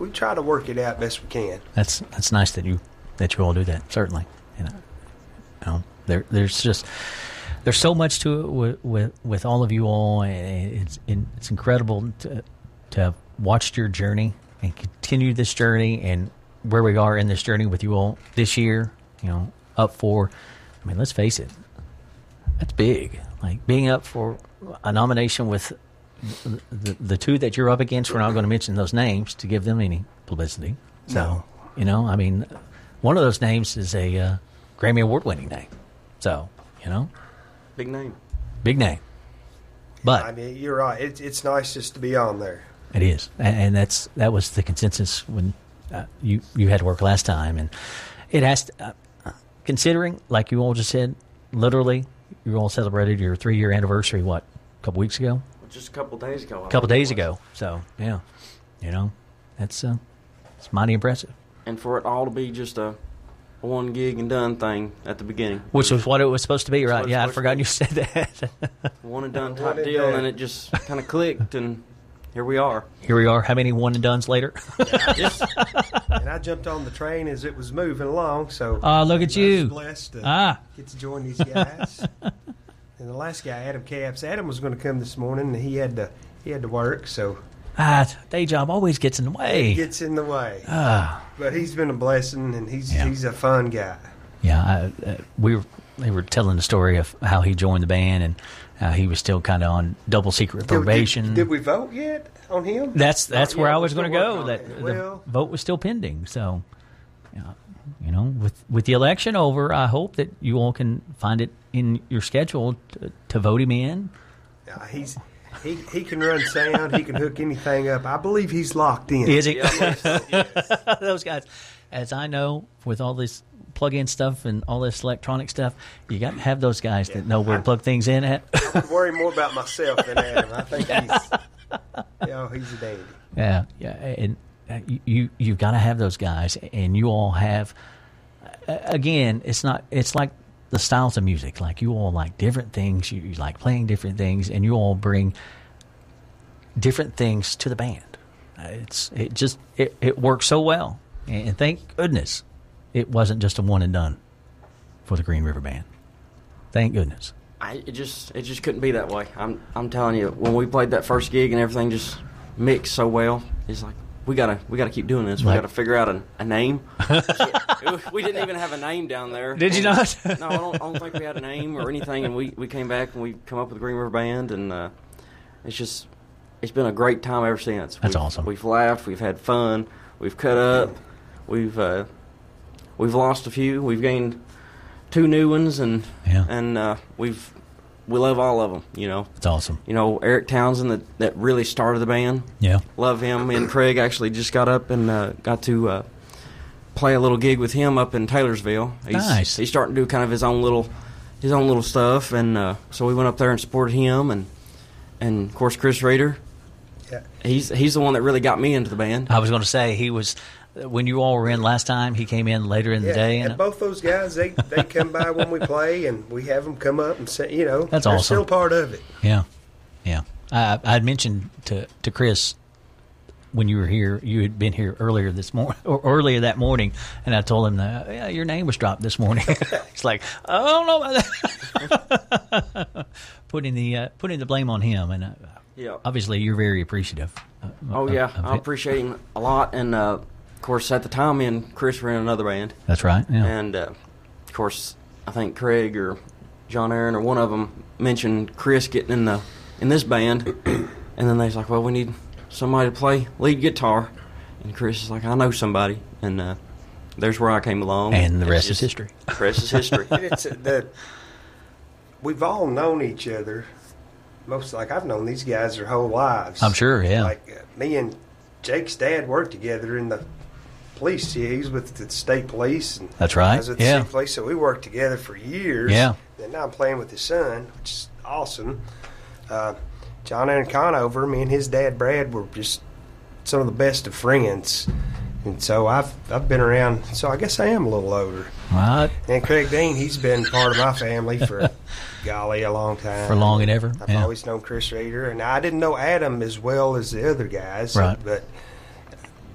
we try to work it out best we can. That's nice that you all do that. Certainly, there's so much to it with all of you all. It's incredible to have watched your journey and continue this journey and where we are in this journey with you all this year. Up for, let's face it, that's big. Like being up for a nomination with the two that you're up against. We're not going to mention those names to give them any publicity. So, no. One of those names is a Grammy Award-winning name. So, Big name. But you're right. It's nice just to be on there. It is, and that was the consensus when you had to work last time, and it has to, considering, like you all just said, literally, you all celebrated your 3-year anniversary. What, a couple weeks ago? Just a couple days ago. So yeah, that's it's mighty impressive. And for it all to be just a one gig and done thing at the beginning, which was what it was supposed to be, right? Yeah, I'd forgotten you said that. One and done type deal, and then it just kind of clicked, and here we are. How many one and dones later? And I jumped on the train as it was moving along. So look at you! I was blessed to get to join these guys. And the last guy, Adam Capps, Adam was going to come this morning, and he had to work. So day job always gets in the way. It gets in the way. But he's been a blessing, and he's a fun guy. Yeah, they were telling the story of how he joined the band and how he was still kind of on double secret probation. Did we vote yet on him? That's where I was going to go. The vote was still pending. So, with the election over, I hope that you all can find it in your schedule to vote him in. Yeah, he can run sound. He can hook anything up. I believe he's locked in. Is he? Yeah, those guys, as I know, with all this plug-in stuff and all this electronic stuff, you got to have those guys that know where to plug things in at. I worry more about myself than Adam. I think he's a dandy. Yeah, and you've got to have those guys, and you all have. Again, it's like the styles of music. Like you all like different things. You like playing different things, and you all bring different things to the band. It works so well, and thank goodness it wasn't just a one and done for the Green River Band. Thank goodness. It just couldn't be that way. I'm telling you, when we played that first gig and everything just mixed so well, it's like we gotta keep doing this. We gotta figure out a name. We didn't even have a name down there. Did you not? No, I don't think we had a name or anything. And we came back and we come up with the Green River Band, and it's been a great time ever since. That's awesome. We've laughed, we've had fun, we've cut up, we've lost a few, we've gained 2 new ones, and we love all of them. It's awesome. Eric Townsend that really started the band. Yeah, love him. Me and Craig actually just got up and got to play a little gig with him up in Taylorsville. Nice. He's starting to do kind of his own little stuff, and so we went up there and supported him, and of course Chris Rader. Yeah. He's the one that really got me into the band. I was going to say he was. When you all were in last time, he came in later in the day. And both those guys, they come by when we play, and we have them come up and say, that's they're awesome. Still part of it. Yeah. I'd mentioned to Chris when you were here, you had been here earlier that morning, and I told him that your name was dropped this morning. He's like, I don't know about that. putting the blame on him, and obviously you're very appreciative. I appreciate him a lot, and of course at the time me and Chris were in another band. That's right. Yeah. And of course I think Craig or John Aaron or one of them mentioned Chris getting in this band, and then they was like, well, we need somebody to play lead guitar, and Chris is like, I know somebody, and there's where I came along, and the rest is history. The rest is history. We've all known each other. I've known these guys their whole lives. I'm sure, yeah. Like me and Jake's dad worked together in the police. He's with the state police. And that's right. I was with the state police, so we worked together for years. Yeah. And now I'm playing with his son, which is awesome. John Aaron Conover, me and his dad Brad were just some of the best of friends. And so I've been around, so I guess I am a little older. Right. And Craig Dean, he's been part of my family for, golly, a long time. For long and ever. I've always known Chris Rader, and I didn't know Adam as well as the other guys. Right. But